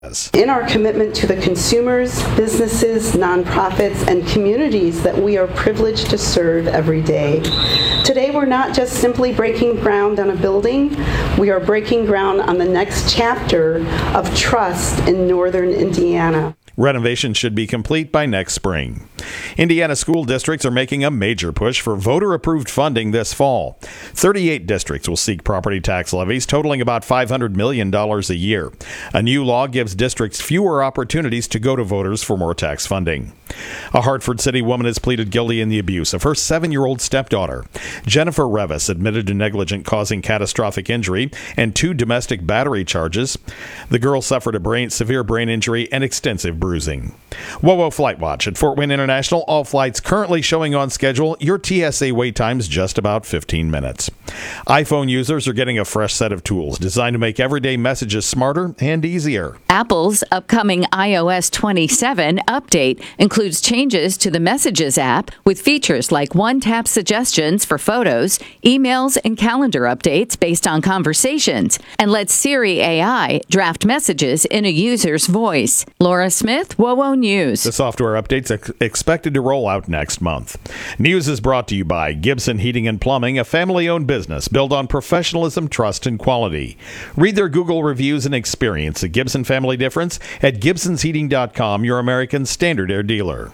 In our commitment to the consumers, businesses, nonprofits, and communities that we are privileged to serve every day. Today, we're not just simply breaking ground on a building, we are breaking ground on the next chapter of trust in northern Indiana. Renovation should be complete by next spring. Indiana school districts are making a major push for voter-approved funding this fall. 38 districts will seek property tax levies totaling about $500 million a year. A new law gives districts fewer opportunities to go to voters for more tax funding. A Hartford City woman has pleaded guilty in the abuse of her 7-year-old stepdaughter. Jennifer Revis admitted to negligent causing catastrophic injury and 2 domestic battery charges. The girl suffered a severe brain injury and extensive bruising. WOWO Flight Watch at Fort Wayne International. All flights currently showing on schedule. Your TSA wait time's just about 15 minutes. iPhone users are getting a fresh set of tools designed to make everyday messages smarter and easier. Apple's upcoming iOS 27 update includes changes to the Messages app with features like one-tap suggestions for photos, emails, and calendar updates based on conversations, and lets Siri AI draft messages in a user's voice. Laura Smith, WOWO News. The software update's expected to roll out next month. News is brought to you by Gibson Heating and Plumbing, a family-owned business built on professionalism, trust, and quality. Read their Google reviews and experience the Gibson family difference at GibsonsHeating.com, your American Standard Air dealer.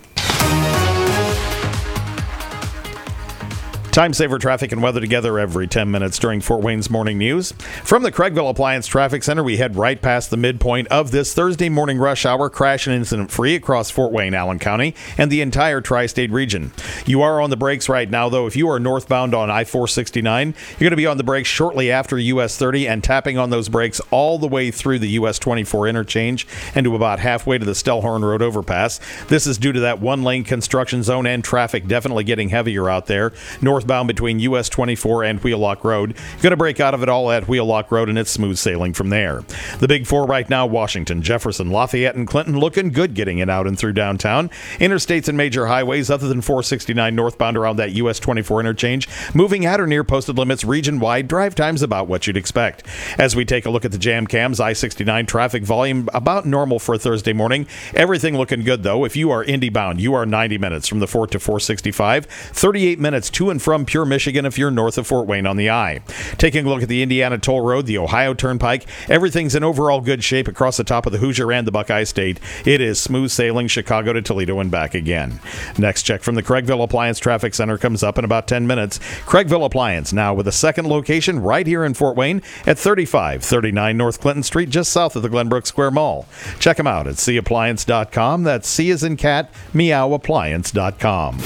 Time saver traffic and weather together every 10 minutes during Fort Wayne's Morning News. From the Craigville Appliance Traffic Center, we head right past the midpoint of this Thursday morning rush hour, crash and incident free across Fort Wayne, Allen County, and the entire tri-state region. You are on the brakes right now, though. If you are northbound on I-469, you're going to be on the brakes shortly after US 30 and tapping on those brakes all the way through the US 24 interchange and to about halfway to the Stellhorn Road overpass. This is due to that one-lane construction zone and traffic definitely getting heavier out there. Northbound between US 24 and Wheelock Road. You're going to break out of it all at Wheelock Road, and it's smooth sailing from there. The big four right now: Washington, Jefferson, Lafayette, and Clinton, looking good getting it out and through downtown. Interstates and major highways other than 469 northbound around that US 24 interchange, moving at or near posted limits region-wide. Drive times about what you'd expect. As we take a look at the jam cams, I-69 traffic volume about normal for a Thursday morning. Everything looking good, though. If you are Indy bound, you are 90 minutes from the Fort to 465, 38 minutes to and from Pure, Michigan if you're north of Fort Wayne on the I. Taking a look at the Indiana Toll Road, the Ohio Turnpike, everything's in overall good shape across the top of the Hoosier and the Buckeye State. It is smooth sailing Chicago to Toledo and back again. Next check from the Craigville Appliance Traffic Center comes up in about 10 minutes. Craigville Appliance now with a second location right here in Fort Wayne at 3539 North Clinton Street, just south of the Glenbrook Square Mall. Check them out at cappliance.com. That's C as in cat, meowappliance.com.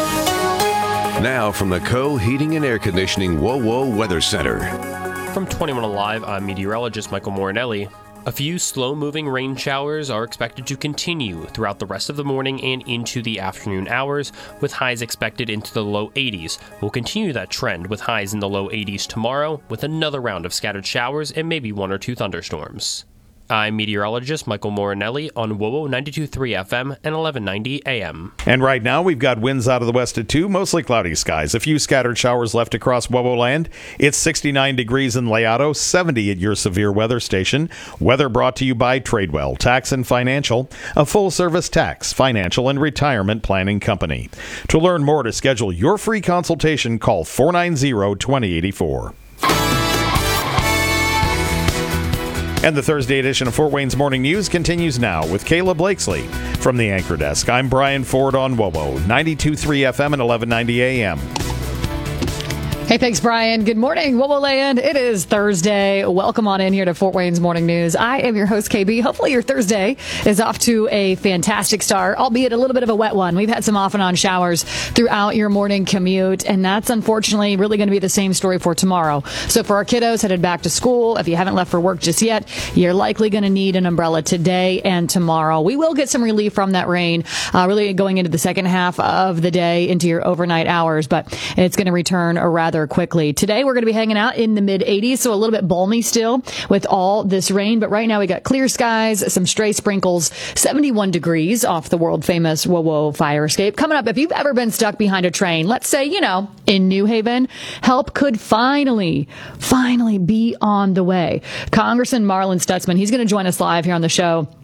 Now from the Co-Heating and Air Conditioning WOWO Weather Center. From 21 Alive, I'm meteorologist Michael Morinelli. A few slow-moving rain showers are expected to continue throughout the rest of the morning and into the afternoon hours, with highs expected into the low 80s. We'll continue that trend with highs in the low 80s tomorrow, with another round of scattered showers and maybe 1 or 2 thunderstorms. I'm meteorologist Michael Morinelli on WOWO 92.3 FM and 1190 AM. And right now, we've got winds out of the west at 2, mostly cloudy skies. A few scattered showers left across WOWO land. It's 69 degrees in Layotto, 70 at your severe weather station. Weather brought to you by Tradewell Tax and Financial, a full-service tax, financial, and retirement planning company. To learn more, to schedule your free consultation, call 490-2084. And the Thursday edition of Fort Wayne's Morning News continues now with Kayla Blakesley from the Anchor Desk. I'm Brian Ford on WOWO 92.3 FM and 1190 AM. Hey, thanks, Brian. Good morning, WOWO Land. It is Thursday. Welcome on in here to Fort Wayne's Morning News. I am your host, KB. Hopefully your Thursday is off to a fantastic start, albeit a little bit of a wet one. We've had some off and on showers throughout your morning commute, and that's unfortunately really going to be the same story for tomorrow. So for our kiddos headed back to school, if you haven't left for work just yet, you're likely going to need an umbrella today and tomorrow. We will get some relief from that rain, really going into the second half of the day into your overnight hours, but it's going to return a rather cooler quickly. Today, we're going to be hanging out in the mid-80s, so a little bit balmy still with all this rain. But right now, we got clear skies, some stray sprinkles, 71 degrees off the world-famous WoWo fire escape. Coming up, if you've ever been stuck behind a train, let's say, in New Haven, help could finally be on the way. Congressman Marlin Stutzman, he's going to join us live here on the show